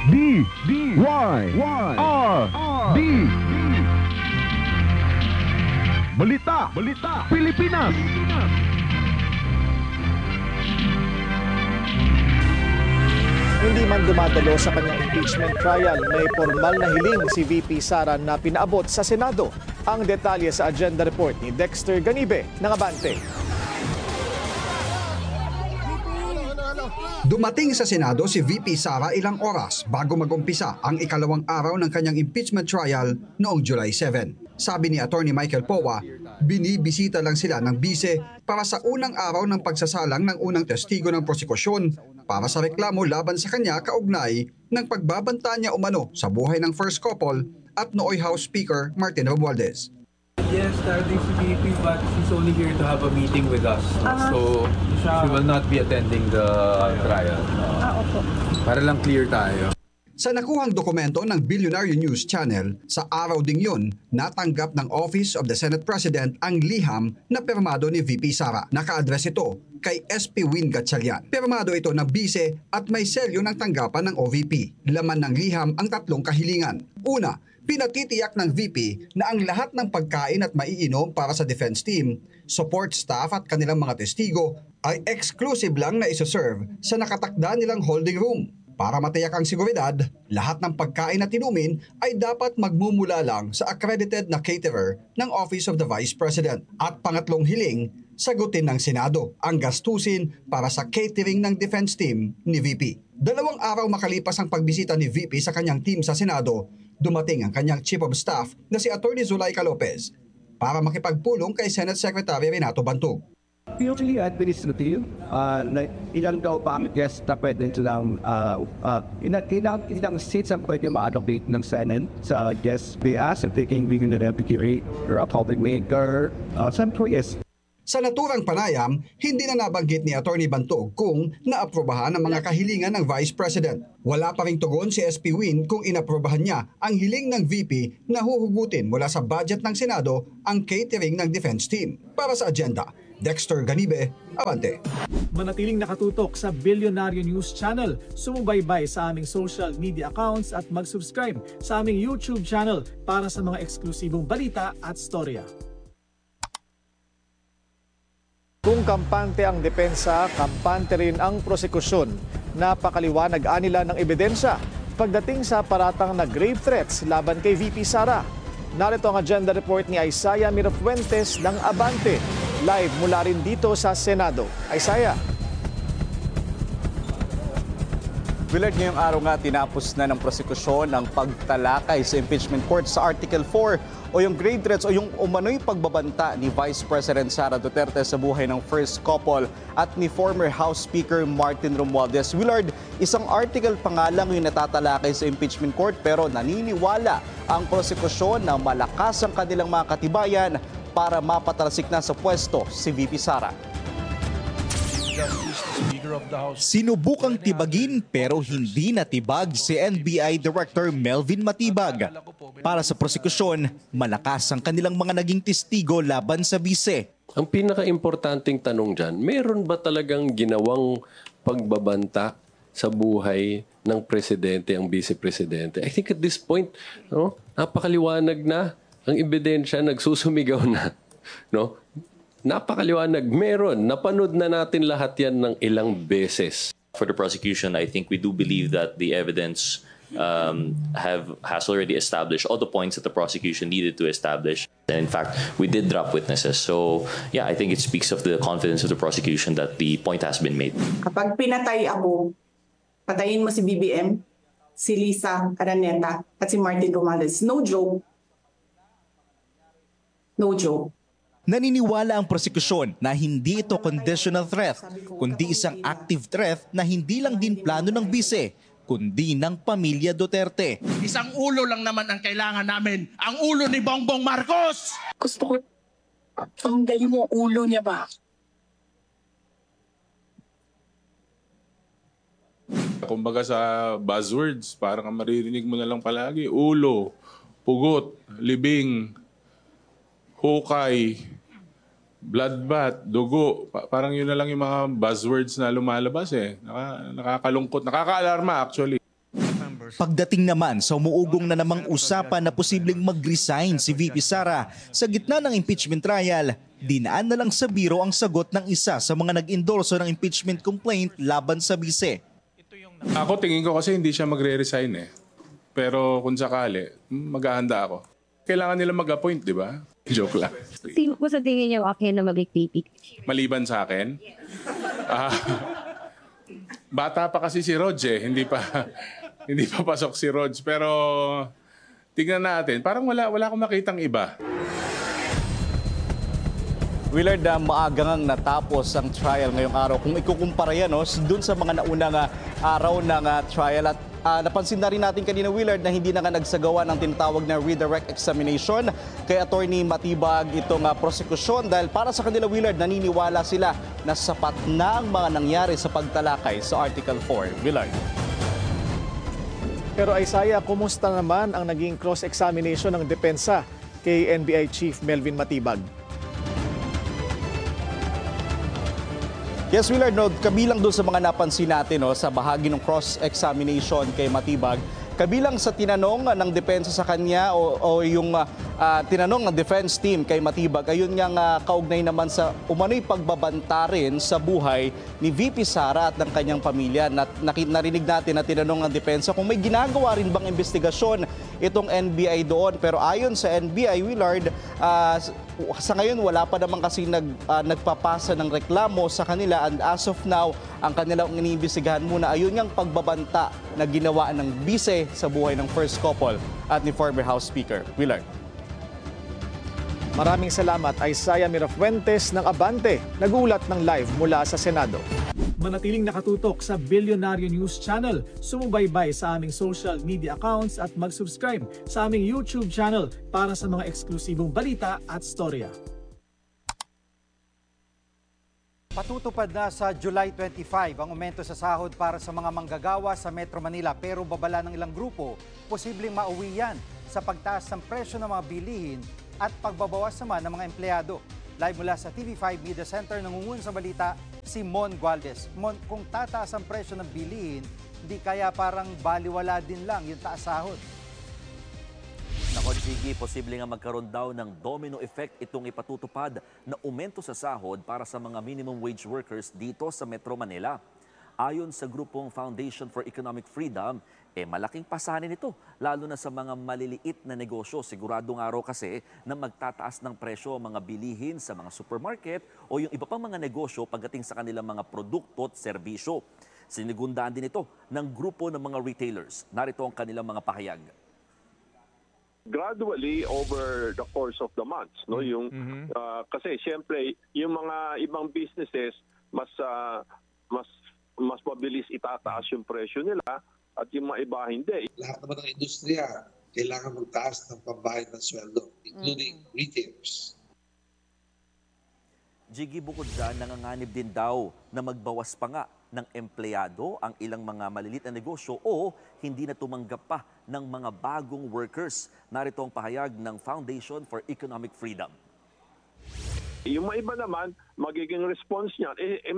D Balita Pilipinas. Hindi man dumadalo sa kanyang impeachment trial, may formal na hiling si VP Sara na pinaabot sa Senado. Ang detalye sa agenda report ni Dexter Ganibe ng Abante. Dumating sa Senado si VP Sara ilang oras bago mag-umpisa ang ikalawang araw ng kanyang impeachment trial noong July 7. Sabi ni Attorney Michael Powa, binibisita lang sila ng bise para sa unang araw ng pagsasalang ng unang testigo ng prosekusyon para sa reklamo laban sa kanya kaugnay ng pagbabanta niya umano sa buhay ng first couple at nooy House Speaker Martin Romualdez. Yes, starting si VP, but she's only here to have a meeting with us. So, she will not be attending the trial. Opo. Para lang clear tayo. Sa nakuhang dokumento ng Billionaire News Channel, sa araw ding yun, natanggap ng Office of the Senate President ang liham na pirmado ni VP Sara. Naka-address ito kay SP Win Gatchalian. Pirmado ito ng bise at may selyo ng tanggapan ng OVP. Laman ng liham ang tatlong kahilingan. Una, pinatitiyak ng VP na ang lahat ng pagkain at maiinom para sa defense team, support staff at kanilang mga testigo ay exclusive lang na isa-serve sa nakatakda nilang holding room. Para matiyak ang seguridad, lahat ng pagkain at inumin ay dapat magmumula lang sa accredited na caterer ng Office of the Vice President. At pangatlong hiling, sagutin ng Senado ang gastusin para sa catering ng defense team ni VP. 2 araw makalipas ang pagbisita ni VP sa kanyang team sa Senado, dumating ang kanyang Chief of Staff na si Atty. Zulaika Lopez para makipagpulong kay Senate Secretary Renato Bantog. Purely administrative, ilang daw pa ang guest na pwede silang, ilang seats ang pwede ma-allocate ng Senate sa guest bias, if they can be in the deputy or a public maker, some yes. Sa naturang panayam, hindi na nabanggit ni Atty. Bantog kung naaprubahan ang mga kahilingan ng Vice President. Wala pa ring tugon si SP Win kung inaprubahan niya ang hiling ng VP na huhugutin mula sa budget ng Senado ang catering ng defense team. Para sa agenda, Dexter Ganibe, Abante. Manatiling nakatutok sa Billionaire News Channel. Sumubaybay sa aming social media accounts at mag-subscribe sa aming YouTube channel para sa mga eksklusibong balita at storya. Kung kampante ang depensa, kampante rin ang prosekusyon. Napakaliwanag nila ng ebidensya pagdating sa paratang na grave threats laban kay VP Sara. Narito ang agenda report ni Isaiah Mirafuentes ng Abante. Live mula rin dito sa Senado. Isaiah. Willard, ngayong araw nga tinapos na ng prosekusyon ang pagtalakay sa impeachment court sa Article 4 o yung grave threats o yung umano'y pagbabanta ni Vice President Sara Duterte sa buhay ng first couple at ni former House Speaker Martin Romualdez. Willard, isang article pa nga lang yung natatalakay sa impeachment court pero naniniwala ang prosekusyon na malakas ang kanilang mga katibayan para mapatalsik na sa pwesto si VP Sara. Sinubukang tibagin pero hindi natibag si NBI Director Melvin Matibag. Para sa prosekusyon, malakas ang kanilang mga naging testigo laban sa bise. Ang pinaka-importanting tanong dyan, meron ba talagang ginawang pagbabanta sa buhay ng presidente, ang vice-presidente? I think at this point, napakaliwanag na. Ang ebidensya nagsusumigaw na. No? Napakaliwanag. Meron. Napanood na natin lahat yan ng ilang beses. For the prosecution, I think we do believe that the evidence has already established all the points that the prosecution needed to establish. And in fact, we did drop witnesses. So, yeah, I think it speaks of the confidence of the prosecution that the point has been made. Kapag Pinatay ako, patayin mo si BBM, si Lisa Araneta, at si Martin Romualdez. No joke. No joke. Naniniwala ang prosekusyon na hindi ito conditional threat, kundi isang active threat na hindi lang din plano ng bise, kundi ng pamilya Duterte. Isang ulo lang naman ang kailangan namin, ang ulo ni Bongbong Marcos! Gusto ko, ang galing mo ulo niya ba? Kumbaga sa buzzwords, parang maririnig mo na lang palagi, ulo, pugot, libing, hukay, bloodbath, dugo. Parang yun na lang yung mga buzzwords na lumalabas eh. Nakakalungkot, nakakaalarma actually. Pagdating naman sa umuugong na namang usapan na posibleng mag-resign si VP Sara sa gitna ng impeachment trial, dinaan na lang sa biro ang sagot ng isa sa mga nag-endorso ng impeachment complaint laban sa bise. Ako tingin ko kasi hindi siya magre-resign eh. Pero kung sakali, maghahanda ako. Kailangan nila mag-appoint, di ba? Joke lang. Sino po sa tingin niyo okay na mag-VP? Maliban sa akin? Bata pa kasi si Rog eh. Hindi pa pasok si Rog. Pero tingnan natin. Parang wala akong makitang iba. Willard, maaga ngang natapos ang trial ngayong araw. Kung ikukumpara yan dun sa mga naunang araw ng trial at napansin na rin natin kanina, Willard, na hindi na nga nagsagawa ng tinatawag na redirect examination kay Attorney Matibag itong prosekusyon dahil para sa kanila, Willard, naniniwala sila na sapat na ang mga nangyari sa pagtalakay sa Article 4. Willard. Pero Isaiah, kumusta naman ang naging cross-examination ng depensa kay NBI Chief Melvin Matibag? Yes, Willard, kabilang doon sa mga napansin natin sa bahagi ng cross-examination kay Matibag, kabilang sa tinanong ng depensa sa kanya o yung tinanong ng defense team kay Matibag, ayun nga kaugnay naman sa umano'y pagbabanta rin sa buhay ni VP Sara at ng kanyang pamilya. Narinig natin na tinanong ng depensa kung may ginagawa rin bang investigasyon itong NBI doon. Pero ayon sa NBI, Willard, sa ngayon wala pa naman kasi nagpapasa ng reklamo sa kanila and as of now, ang kanilang iniimbestigahan muna ayun yung pagbabanta na ginawa ng bise sa buhay ng first couple at ni former House Speaker. Willard. Maraming salamat, Isaiah Mirafuentes ng Abante, nagulat ng live mula sa Senado. Manatiling nakatutok sa Bilyonaryo News Channel, sumubaybay sa aming social media accounts at mag-subscribe sa aming YouTube channel para sa mga eksklusibong balita at storya. Patutupad na sa July 25 ang aumento sa sahod para sa mga manggagawa sa Metro Manila pero babala ng ilang grupo, posibleng mauwi yan sa pagtaas ng presyo ng mga bilihin at pagbabawas naman ng mga empleyado. Live mula sa TV5 Media Center, nangungun sa balita si Mon Gualdes. Mon, kung tataas ang presyo ng bilihin, hindi kaya parang baliwala din lang yung taas sahod? Nako, Gigi, posible nga magkaroon daw ng domino effect itong ipatutupad na aumento sa sahod para sa mga minimum wage workers dito sa Metro Manila. Ayon sa grupong Foundation for Economic Freedom, malaking pasanin ito, lalo na sa mga maliliit na negosyo. Siguradong araw kasi na magtataas ng presyo ang mga bilihin sa mga supermarket o yung iba pang mga negosyo pagdating sa kanilang mga produkto at serbisyo. Sinigundaan din ito ng grupo ng mga retailers. Narito ang kanilang mga pahayag. Gradually over the course of the months, yung kasi siyempre yung mga ibang businesses mas mabilis itataas yung presyo nila at yung mga iba hindi. Lahat naman ng industriya kailangan magtaas ng pambayad ng sweldo, including retailers. Jiggy, bukod dyan, nanganganib din daw na magbawas pa nga ng empleyado ang ilang mga maliliit na negosyo o hindi na tumanggap pa ng mga bagong workers. Narito ang pahayag ng Foundation for Economic Freedom. Yung mga iba naman, magiging response niyan,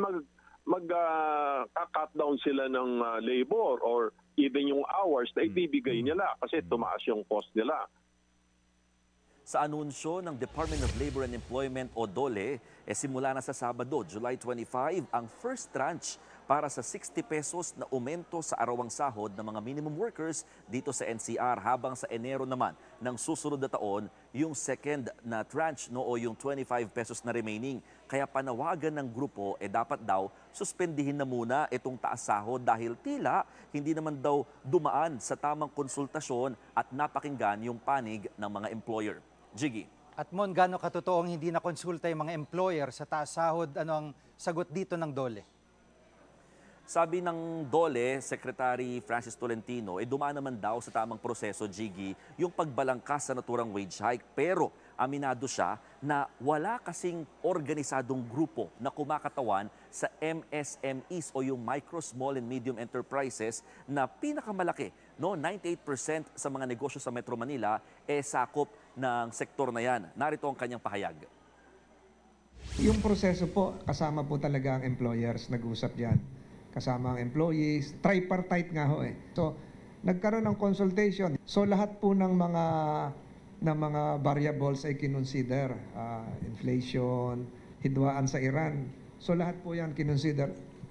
mag-cut down sila ng labor or even yung hours na ibibigay nila kasi tumaas yung cost nila. Sa anunsyo ng Department of Labor and Employment o DOLE, simula na sa Sabado, July 25, ang first tranche para sa 60 pesos na aumento sa arawang sahod ng mga minimum workers dito sa NCR, habang sa Enero naman ng susunod na taon, yung second na tranche o yung 25 pesos na remaining. Kaya panawagan ng grupo, dapat daw suspendihin na muna itong taas sahod dahil tila hindi naman daw dumaan sa tamang konsultasyon at napakinggan yung panig ng mga employer. Jiggy. At Mon, gaano katotoong hindi na konsulta yung mga employer sa taas sahod? Ano ang sagot dito ng DOLE? Sabi ng DOLE, Secretary Francis Tolentino, dumaan naman daw sa tamang proseso, Jiggy, yung pagbalangkas sa naturang wage hike. Pero aminado siya na wala kasing organisadong grupo na kumakatawan sa MSMEs o yung Micro, Small and Medium Enterprises na pinakamalaki. 98% sa mga negosyo sa Metro Manila sakop ng sektor na yan. Narito ang kanyang pahayag. Yung proseso po, kasama po talaga ang employers, nag-usap yan. Kasama ang employees, tripartite nga ho . So, nagkaroon ng consultation. So lahat po ng mga variables ay kinonsider. Inflation, hidwaan sa Iran. So lahat po yan kinonsider.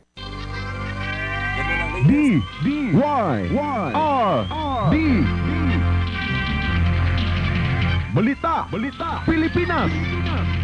D. Balita Pilipinas.